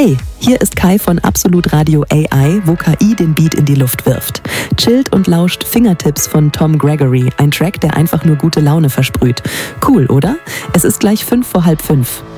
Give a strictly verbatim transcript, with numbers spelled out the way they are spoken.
Hey, hier ist Kai von Absolut Radio A I, wo K I den Beat in die Luft wirft. Chillt und lauscht Fingertips von Tom Gregory, ein Track, der einfach nur gute Laune versprüht. Cool, oder? Es ist gleich fünf vor halb fünf.